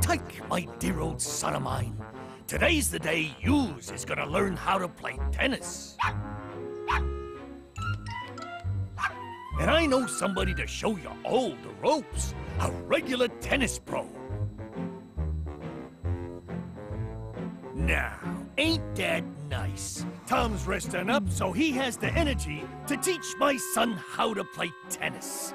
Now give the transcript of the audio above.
Tyke, my dear old son of mine. Today's the day yous is gonna learn how to play tennis. And I know somebody to show you all the ropes. A regular tennis pro. Now, ain't that nice? Tom's resting up, so he has the energy to teach my son how to play tennis.